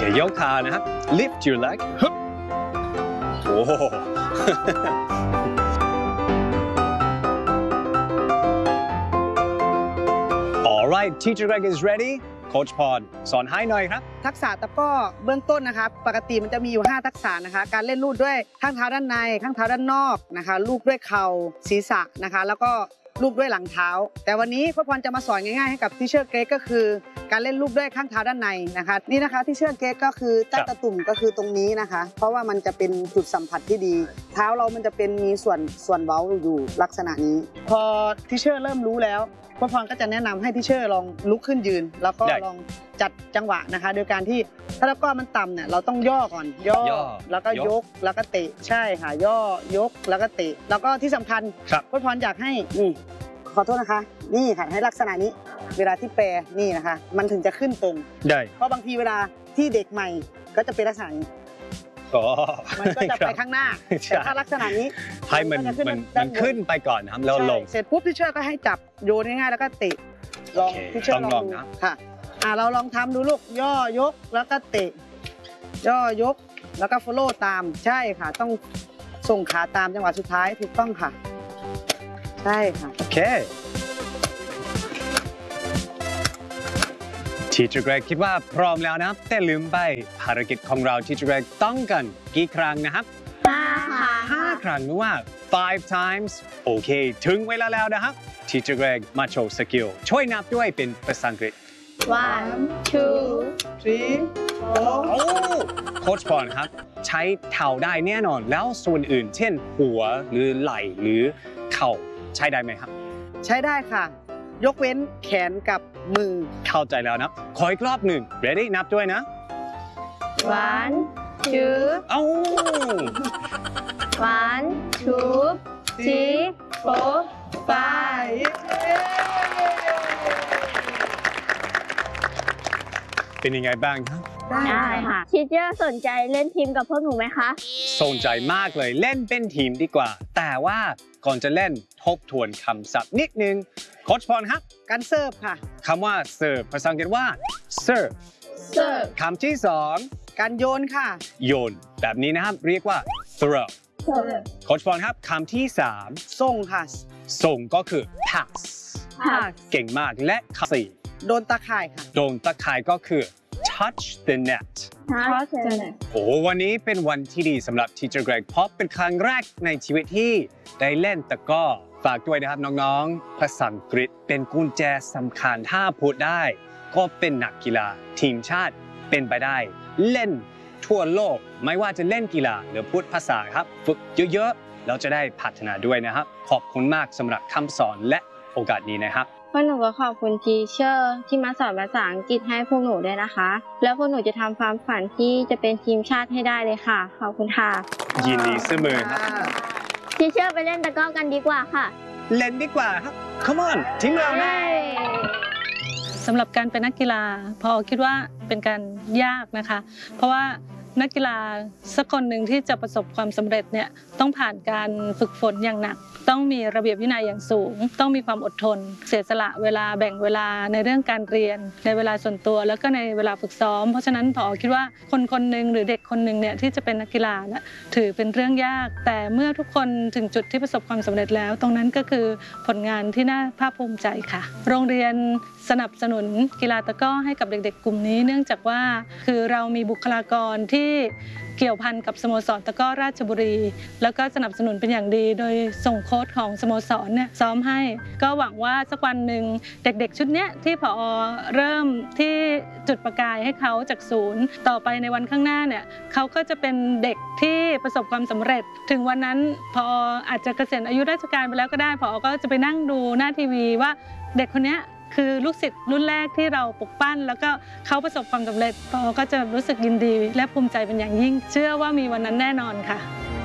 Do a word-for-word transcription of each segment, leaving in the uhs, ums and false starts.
ยกขานะครับ lift your leg โอ้ Alright teacher Greg is ready Coach พรสอนให้หน่อยครับทักษะตะกร้อเบื้องต้นนะคะปกติมันจะมีอยู่ห้าทักษะนะคะการเล่นลูกด้วยข้างเท้าด้านในข้างเท้าด้านนอกนะคะลูกด้วยเข่าศีรษะนะคะแล้วก็ลูกด้วยหลังเท้าแต่วันนี้พ่อพรจะมาสอนง่ายๆให้กับทีเชอร์เกรกก็คือการเล่นลูกด้วยข้างเท้าด้านในนะคะนี่นะคะทีเชอร์เกรกก็คือใต้ตะตุ่มก็คือตรงนี้นะคะเพราะว่ามันจะเป็นจุดสัมผัสที่ดีเท้าเรามันจะเป็นมีส่วนส่วนเว้าอยู่ลักษณะนี้พอทีเชอร์เริ่มรู้แล้วพ่อพรก็จะแนะนำให้ทีเชอร์ลองลุกขึ้นยืนแล้วก็ลองจัดจังหวะนะคะโดยการที่ถ้าตะกร้อมันต่ำเนี่ยเราต้องย่อก่อนย่อแล้วก็ยกแล้วก็เตะใช่ค่ะย่อยกแล้วก็เตะแล้วก็ที่สำคัญพ่อพรอยากให้นี่ขอโทษนะคะนี่ค่ะให้ลักษณะนี้เวลาที่แปรนี่นะคะมันถึงจะขึ้นตรงได้เพราะบางทีเวลาที่เด็กใหม่ก็จะเป็นลักษณะนี้มันก็จะไปข้างหน้าแต่ถ้าลักษณะนี้ให้มันมันขึ้นไปก่อนนะครับแล้วลงเสร็จปุ๊บพี่เชื่อก็ให้จับโยนง่ายๆแล้วก็เตะลองพี่เชื่อลองดูค่ะอ่าเราลองทำดูลูกย่อยกแล้วก็เตะย่อยกแล้วก็ follow ตามใช่ค่ะต้องส่งขาตามจังหวะสุดท้ายถูกต้องค่ะใช่ค่ะโอเคTeacher Greg คิดว่าพร้อมแล้วนะครับแต่ลืมไปภารกิจของเรา Teacher Greg ต้องกันกี่ครั้งนะครับห้าครั้งห้าครั้งหรือว่า five times โอเคถึงเวลาแล้วนะครับ Teacher Greg มาโชว์สกิลช่วยนับด้วยเป็นภาษาอังกฤษ one two three four โอ้โค้ชพรครับใช้เท้าได้แน่นอนแล้วส่วนอื่นเช่นหัวหรือไหล่หรือเข่าใช้ได้ไหมครับใช้ได้ค่ะยกเว้นแขนกับมือเข้าใจแล้วนะขออีกรอบหนึ่ง ready นับด้วยนะ one two เอ้า one two three four five เป็นยังไงบ้างครับได้ค่ะทีเจอร์สนใจเล่นทีมกับพวกหนูไหมคะสนใจมากเลยเล่นเป็นทีมดีกว่าแต่ว่าก่อนจะเล่นทบทวนคำศัพท์นิดนึงโค้ชพรครับการเสิร์ฟค่ะคำว่าเสิร์ฟภาษาอังกฤษว่า serve เสิร์ฟคำที่สองการโยนค่ะโยนแบบนี้นะครับเรียกว่า throw โค้ชพรครับคำที่สามส่งค่ะส่งก็คือ pass pass เก่งมากและคำสี่โดนตะข่ายค่ะโดนตะข่ายก็คือtouch the net touch the net โอ้วันนี้เป็นวันที่ดีสำหรับ Teacher Greg เพราะเป็นครั้งแรกในชีวิตที่ได้เล่นตะกร้อฝากด้วยนะครับน้องๆภาษาอังกฤษเป็นกุญแจสำคัญถ้าพูดได้ก็เป็นนักกีฬาทีมชาติเป็นไปได้เล่นทั่วโลกไม่ว่าจะเล่นกีฬาหรือพูดภาษาครับฝึกเยอะๆแล้วจะได้พัฒนาด้วยนะครับขอบคุณมากสำหรับคำสอนและโอกาสนี้นะครับพวกหนูก็ขอบคุณทีเชอร์ที่มาสอนภาษาอังกฤษให้พวกหนูด้วยนะคะแล้วพวกหนูจะทำความฝันที่จะเป็นทีมชาติให้ได้เลยค่ะขอบคุณค่ะยินดีเสมอครับทีเชอร์ไปเล่นตะกร้อกันดีกว่าค่ะเล่นดีกว่าครับ Come on ทีมเรานะสำหรับการเป็นนักกีฬาพอคิดว่าเป็นการยากนะคะเพราะว่านักกีฬาสักคนหนึ่งที่จะประสบความสำเร็จเนี่ยต้องผ่านการฝึกฝนอย่างหนักต้องมีระเบียบวินัยอย่างสูงต้องมีความอดทนเสียสละเวลาแบ่งเวลาในเรื่องการเรียนในเวลาส่วนตัวแล้วก็ในเวลาฝึกซ้อมเพราะฉะนั้นพอคิดว่าคนคนหนึ่งหรือเด็กคนหนึ่งเนี่ยที่จะเป็นนักกีฬาเนี่ยถือเป็นเรื่องยากแต่เมื่อทุกคนถึงจุดที่ประสบความสำเร็จแล้วตรงนั้นก็คือผลงานที่น่าภาคภูมิใจค่ะโรงเรียนสนับสนุนกีฬาตะกร้อให้กับเด็กๆกลุ่มนี้เนื่องจากว่าคือเรามีบุคลากรที่เกี่ยวพันกับสโมสรตะกร้อราชบุรีแล้วก็สนับสนุนเป็นอย่างดีโดยส่งโค้ชของสโมสรเนี่ยซ้อมให้ก็หวังว่าสักวันหนึ่งเด็กๆชุดนี้ที่ผอ.เริ่มที่จุดประกายให้เขาจากศูนย์ต่อไปในวันข้างหน้าเนี่ยเขาก็จะเป็นเด็กที่ประสบความสำเร็จถึงวันนั้นผอ.อาจจะเกษียณอายุราชการไปแล้วก็ได้ผอ.ก็จะไปนั่งดูหน้าทีวีว่าเด็กคนนี้คือลูกศิษย์รุ่นแรกที่เราปลุกปั้นแล้วก็เขาประสบความสำเร็จปอก็จะรู้สึกยินดีและภูมิใจเป็นอย่างยิ่งเชื่อว่ามีวันนั้นแน่นอนค่ะ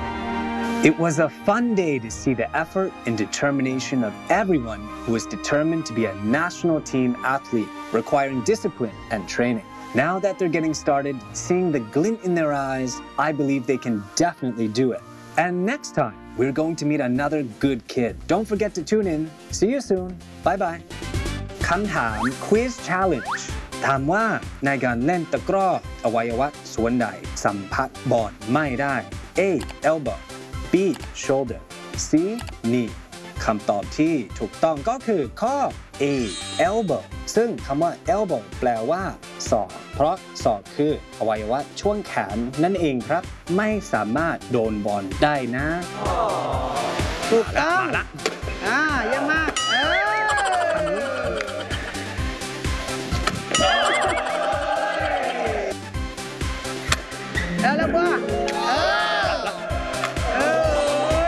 It was a fun day to see the effort and determination of everyone who was determined to be a national team athlete requiring discipline and training. Now that they're getting started, seeing the glint in their eyes, I believe they can definitely do it. And next time, we're going to meet another good kid. Don't forget to tune in. See you soon. Bye-bye. คำถาม Quiz Challenge ถามว่าในการเล่นตะกร้ออวัยวะส่วนใดสัมผัสบอลไม่ได้ A. elbow B. shoulder C. knee คำตอบที่ถูกต้องก็คือข้อ A. elbow ซึ่งคำว่า elbow แปลว่าศอกเพราะศอกคืออวัยวะช่วงแขนนั่นเองครับไม่สามารถโดนบอลได้นะถูกต้องมาละอ่าเยี่ยมมาก